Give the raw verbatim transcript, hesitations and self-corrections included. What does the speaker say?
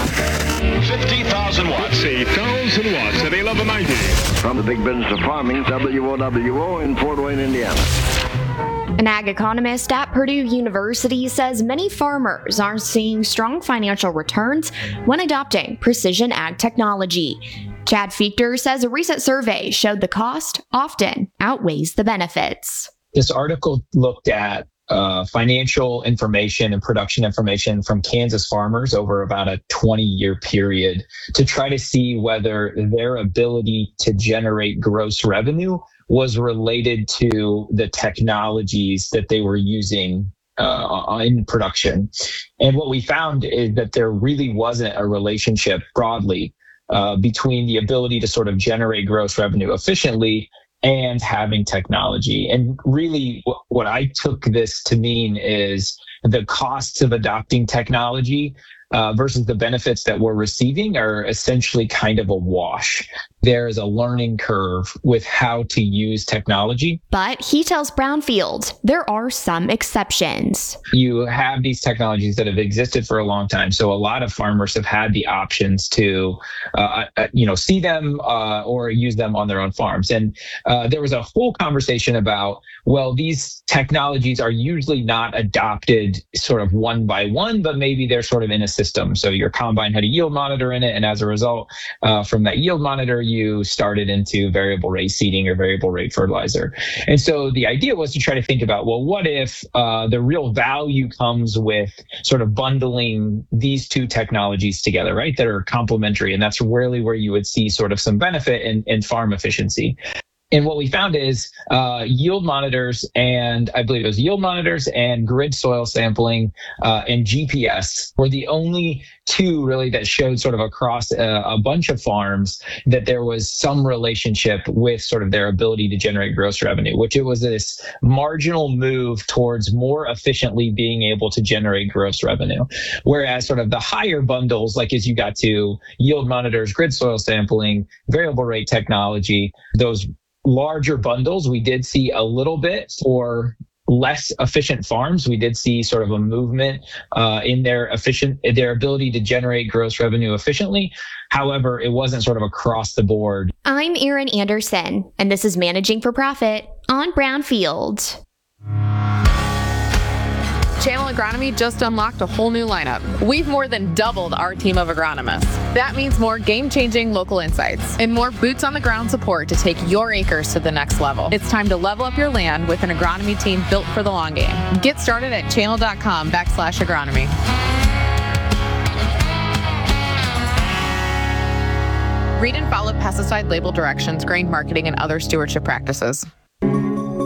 fifty thousand watts. fifty thousand watts at eleven ninety. From the big business of farming, W O W O in Fort Wayne, Indiana. An ag economist at Purdue University says many farmers are seeing strong financial returns when adopting precision ag technology. Chad Fichter says a recent survey showed the cost often outweighs the benefits. This article looked at uh, financial information and production information from Kansas farmers over about a twenty-year period to try to see whether their ability to generate gross revenue was related to the technologies that they were using uh, in production. And what we found is that there really wasn't a relationship broadly uh, between the ability to sort of generate gross revenue efficiently and having technology. And really w- what I took this to mean is the costs of adopting technology Uh, versus the benefits that we're receiving are essentially kind of a wash. There is a learning curve with how to use technology. But he tells Brownfield there are some exceptions. You have these technologies that have existed for a long time. So a lot of farmers have had the options to, uh, uh, you know, see them uh, or use them on their own farms. And uh, there was a whole conversation about, well, these technologies are usually not adopted sort of one by one, but maybe they're sort of in a system. So your combine had a yield monitor in it. And as a result, uh, from that yield monitor, you started into variable rate seeding or variable rate fertilizer. And so the idea was to try to think about, well, what if uh, the real value comes with sort of bundling these two technologies together, right, that are complementary. And that's really where you would see sort of some benefit in, in farm efficiency. And what we found is uh, yield monitors, and I believe it was yield monitors and grid soil sampling uh, and G P S were the only two really that showed sort of across a, a bunch of farms that there was some relationship with sort of their ability to generate gross revenue, which it was this marginal move towards more efficiently being able to generate gross revenue. Whereas sort of the higher bundles, like as you got to yield monitors, grid soil sampling, variable rate technology, those larger bundles, we did see a little bit for less efficient farms. We did see sort of a movement uh, in their efficient, their ability to generate gross revenue efficiently. However, it wasn't sort of across the board. I'm Erin Anderson, and this is Managing for Profit on Brownfield. Channel Agronomy just unlocked a whole new lineup. We've more than doubled our team of agronomists. That means more game-changing local insights and more boots-on-the-ground support to take your acres to the next level. It's time to level up your land with an agronomy team built for the long game. Get started at channel.com backslash agronomy. Read and follow pesticide label directions, grain marketing, and other stewardship practices.